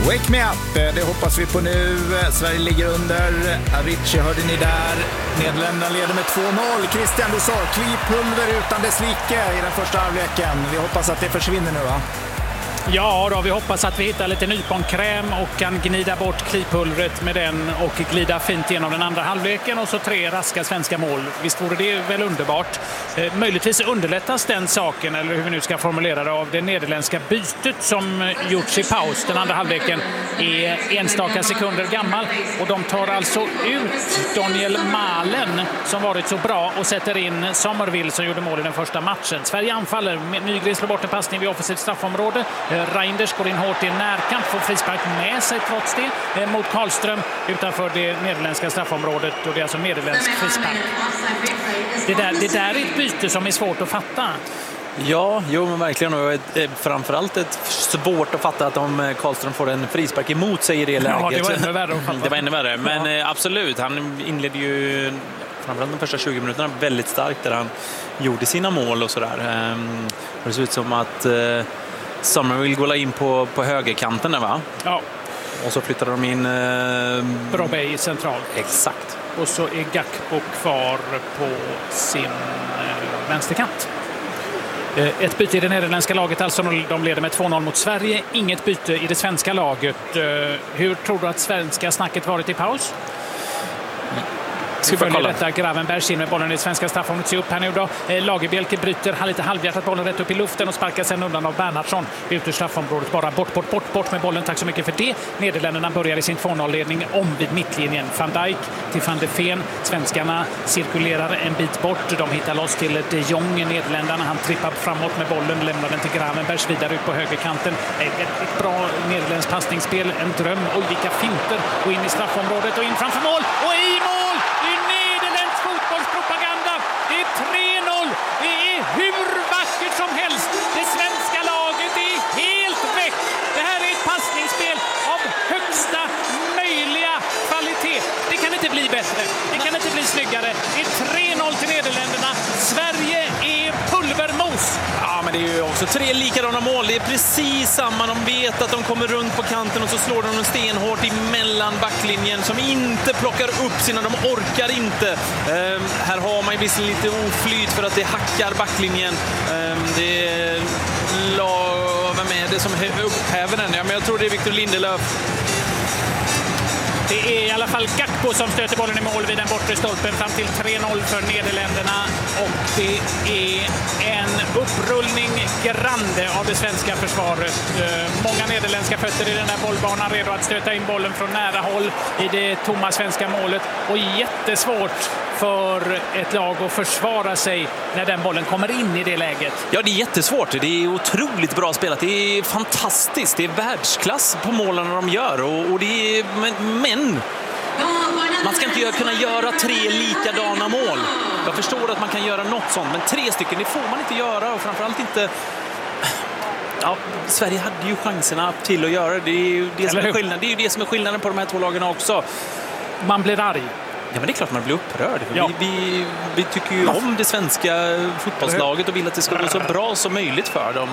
Wake me up, det hoppas vi på nu. Sverige ligger under. Avicii hörde ni där. Nederländerna leder med 2-0. Christian, du sa klipulver utan dess like i den första halvleken. Vi hoppas att det försvinner nu, va? Ja, då vi hoppas att vi hittar lite nyponkräm och kan gnida bort klipulvret med den och glida fint genom den andra halvleken och så 3 raska svenska mål. Visst vore det väl underbart. Möjligtvis underlättas den saken, eller hur vi nu ska formulera det, av det nederländska bytet som gjorts i paus. Den andra halvleken är enstaka sekunder gammal och de tar alltså ut Daniel Malen som varit så bra och sätter in Sommerville som gjorde mål i den första matchen. Sverige anfaller. Nygren slår bort en passning vid offensivt straffområde. Reinders går in hårt i närkamp, får frispark med sig trots det mot Karlström utanför det nederländska straffområdet, och det är alltså nederländsk frispark. Det där är ett byte som är svårt att fatta. Ja, jo men verkligen, och framförallt ett svårt att fatta att om Karlström får en frispark emot sig i det läget. Ja, det var ännu värre att fatta. Det var ännu värre, men ja. Absolut, han inledde ju framförallt de första 20 minuterna väldigt starkt där han gjorde sina mål och sådär. Det ser ut som att Sommerville går in på högerkanten där, va? Ja. Och så flyttar de in Brobbey centralt. Exakt. Och så är Gakpo kvar på sin vänsterkant. Ett byte i det nederländska laget, alltså de leder med 2-0 mot Sverige. Inget byte i det svenska laget. Hur tror du att svenska snacket varit i paus? Ska följa detta. Gravenberg in med bollen i svenska straffområdet. Se upp här nu då. Lagerbielke bryter lite halvhjärtat bollen rätt upp i luften och sparkar sen undan av Bernhardsson ut ur straffområdet. Bara bort med bollen. Tack så mycket för det. Nederländerna börjar i sin 2-0-ledning om vid mittlinjen. Van Dijk till van de Ven. Svenskarna cirkulerar en bit bort. De hittar loss till de Jong, Nederländerna. Han trippar framåt med bollen, lämnar den till Gravenberg vidare ut på högerkanten. Ett bra nederländskt passningsspel. En dröm. Oj, vilka finter. Och in i straffområdet och in framför mål. Och i mål! Fotbollspropaganda. Det är 3-0. Det är hur vackert som helst. Det svenska laget är helt väck. Det här är ett passningsspel av högsta möjliga kvalitet. Det kan inte bli bättre. Det kan inte bli snyggare. Det är 3-0 till Nederländerna. Sverige är pulvermos. Ja, men det är ju också 3 likadana mål. Det är precis samma. De vet att de kommer runt på kanten och så slår de stenhårt emellan backlinjen som inte plockar upp sina. De orkar inte. Här har man ju visserligen lite oflyt för att det hackar backlinjen. Det är vem är det som upphäver den? Ja, men jag tror det är Victor Lindelöf. Det är i alla fall Gakpo som stöter bollen i mål vid den bortre stolpen fram till 3-0 för Nederländerna. Och det är en upprullning grande av det svenska försvaret. Många nederländska fötter i den här bollbanan, redo att stöta in bollen från nära håll i det tomma svenska målet. Och jättesvårt för ett lag att försvara sig när den bollen kommer in i det läget. Ja, det är jättesvårt. Det är otroligt bra spelat. Det är fantastiskt. Det är världsklass på målen de gör. Och det är, men man ska inte kunna göra 3 likadana mål. Jag förstår att man kan göra något sånt, men 3 stycken, det får man inte göra. Och framförallt inte... Ja, Sverige hade ju chanserna till att göra det. Det är ju det som är skillnaden. Det är ju det som är skillnaden på de här 2 lagen också. Man blir arg. Ja, men det är klart man blir upprörd. Ja. Vi tycker ju om det svenska fotbollslaget och vill att det ska gå så bra som möjligt för dem.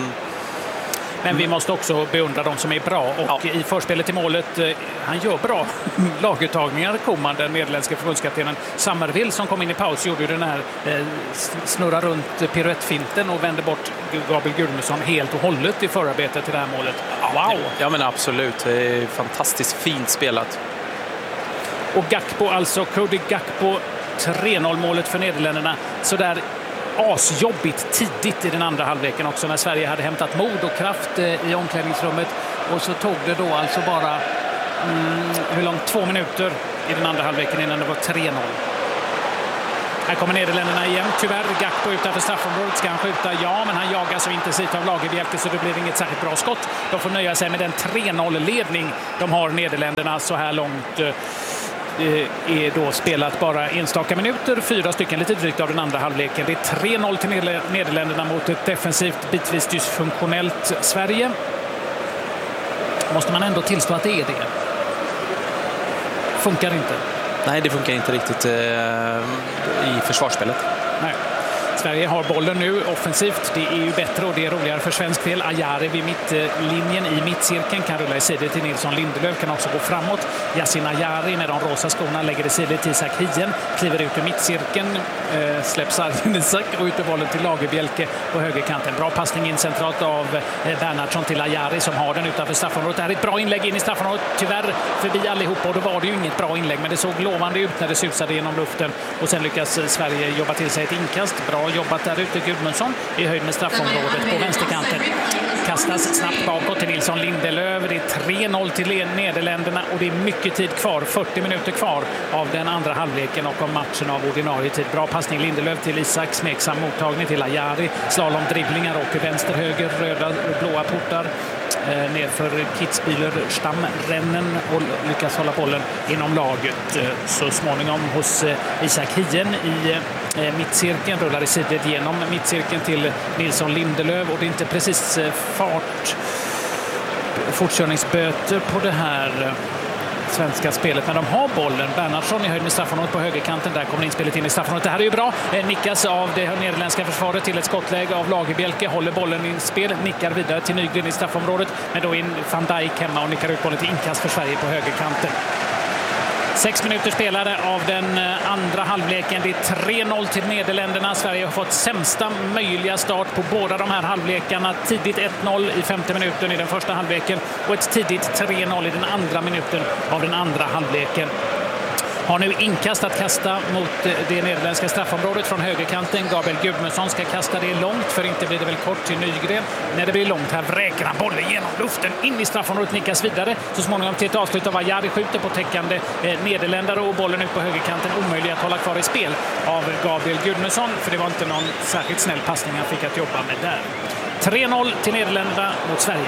Men vi måste också beundra de som är bra. Och i förspelet till målet, han gör bra laguttagningar. Koman, den nederländska förbundskaptenen Sommerville som kom in i paus, gjorde ju den här snurra runt piruettfinten och vände bort Gabriel Gudmundsson helt och hållet i förarbetet till det här målet. Wow! Ja, men absolut. Det är fantastiskt fint spelat. Och Gakpo, alltså Cody Gakpo, 3-0-målet för Nederländerna. Så där asjobbigt tidigt i den andra halvleken också, när Sverige hade hämtat mod och kraft i omklädningsrummet. Och så tog det då alltså bara hur långt? 2 minuter i den andra halvleken innan det var 3-0. Här kommer Nederländerna igen. Tyvärr Gakpo utanför straffområdet. Ska han skjuta? Ja, men han jagar så intensivt av Lagerbielke så det blir inget särskilt bra skott. De får nöja sig med den 3-0-ledning de har, Nederländerna, så här långt. Är då spelat bara enstaka minuter, 4 stycken lite drygt av den andra halvleken. Det är 3-0 till Nederländerna mot ett defensivt bitvis dysfunktionellt Sverige. Måste man ändå tillstå att det är det. Funkar inte. Nej, det funkar inte riktigt i försvarsspelet. Nej. Sverige har bollen nu offensivt. Det är ju bättre och det är roligare för svensk del. Ajari vid mittlinjen i mittcirkeln kan rulla i sidor till Nilsson Lindelöf, kan också gå framåt. Yasin Ajari med de rosa skorna lägger i sidor till Isak Hien, kliver ut ur mittcirkeln, släpps Arjen Isak och ut med bollen till Lagerbielke på högerkanten. Bra passning in centralt av Bernhardsson till Ajari som har den utanför straffområdet. Det här är ett bra inlägg in i straffområdet, tyvärr förbi allihopa, och då var det ju inget bra inlägg, men det såg lovande ut när det susade genom luften och sen lyckas Sverige jobba till sig ett inkast. Bra jobbat där ute. Gudmundsson i höjd med straffområdet på vänsterkanten. Kastas snabbt bakåt till Nilsson Lindelöf. Det är 3-0 till Nederländerna och det är mycket tid kvar. 40 minuter kvar av den andra halvleken och om matchen av ordinarie tid. Bra passning Lindelöf till Isak. Smeksam mottagning till Ajari. Slalom dribblingar och vänster, höger, röda och blåa portar. Nerför Kitzbühler stamrennen och lyckas hålla bollen inom laget. Så småningom hos Isak Hien i mittcirkeln, rullar i sidor genom mittcirkeln till Nilsson Lindelöf och det är inte precis fortkörningsböter på det här svenska spelet, men de har bollen. Bernhardsson i höjd med straffområdet på högerkanten. Där kommer inspelet in i straffområdet. Det här är ju bra. Nickas av det nederländska försvaret till ett skottläge av Lagerbielke. Håller bollen i spel. Nickar vidare till Nygren i straffområdet. Men då in Van Dijk hemma och nickar ut bollen till inkast för Sverige på högerkanten. 6 minuter spelade av den andra halvleken. Det är 3-0 till Nederländerna. Sverige har fått sämsta möjliga start på båda de här halvlekarna. Tidigt 1-0 i 5:e minuten i den första halvleken och ett tidigt 3-0 i den andra minuten av den andra halvleken. Har nu inkast att kasta mot det nederländska straffområdet från högerkanten. Gabriel Gudmundsson ska kasta det långt, för inte blir det väl kort till Nygren. När det blir långt här vräker han bollen genom luften in i straffområdet, nickas vidare. Så småningom till ett avslut av Ajari, skjuter på täckande nederländare och bollen ut på högerkanten. Omöjlig att hålla kvar i spel av Gabriel Gudmundsson, för det var inte någon särskilt snäll passning han fick att jobba med där. 3-0 till Nederländerna mot Sverige.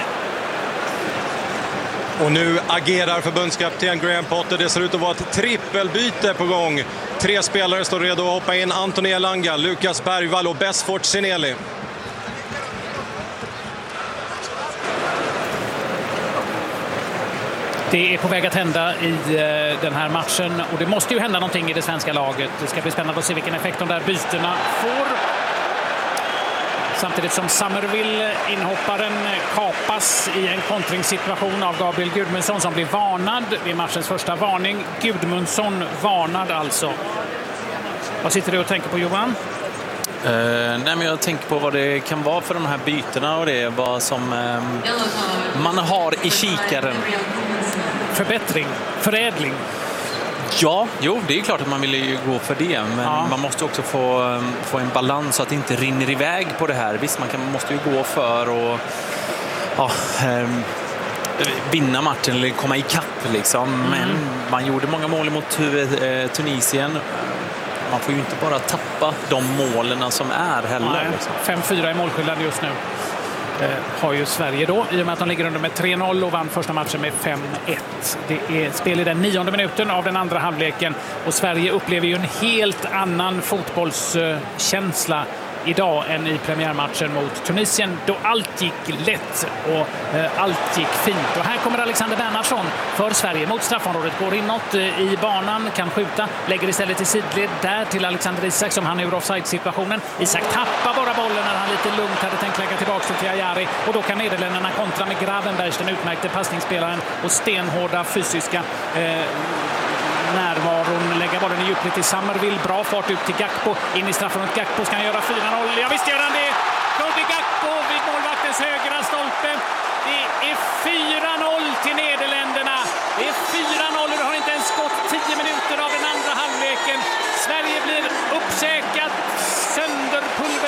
Och nu agerar förbundskapten Graham Potter. Det ser ut att vara ett trippelbyte på gång. 3 spelare står redo att hoppa in. Anthony Elanga, Lukas Bergvall och Besfort Sineli. Det är på väg att hända i den här matchen och det måste ju hända någonting i det svenska laget. Det ska bli spännande att se vilken effekt de där bytena får. Samtidigt som Summerville, inhopparen, kapas i en kontringssituation av Gabriel Gudmundsson som blir varnad vid matchens första varning. Gudmundsson varnad alltså. Vad sitter du och tänker på, Johan? Nej, men jag tänker på vad det kan vara för de här bytena och det vad som man har i kikaren. Förbättring, förädling. Ja, jo, det är klart att man vill ju gå för det, men man måste också få en balans så att det inte rinner iväg på det här. Visst, måste ju gå för och vinna matchen eller komma ikapp liksom. Men man gjorde många mål mot Tunisien. Man får ju inte bara tappa de målen som är heller. Liksom. 5-4 i målskillnad just nu. Har ju Sverige då, i och med att de ligger under med 3-0 och vann första matchen med 5-1. Det är spel i den 9:e minuten av den andra halvleken och Sverige upplever ju en helt annan fotbollskänsla idag än i premiärmatchen mot Tunisien, då allt gick lätt och allt gick fint. Och här kommer Alexander Bernhardsson för Sverige mot straffområdet, går inåt i banan, kan skjuta, lägger istället i sidled där till Alexander Isak som han är ur offside-situationen. Isak tappar bara bollen när han lite lugnt hade tänkt lägga tillbaka till Ajari och då kan Nederländerna kontra med Gravenbergs, den utmärkte passningsspelaren och stenhårda fysiska närvaron, lägga bollen i djupled till Summerville, bra fart ut till Gakpo, in i straffområdet. Gakpo ska han göra 4-0, ja visst gör han det! Cody Gakpo vid målvaktens högra stolpe. Det är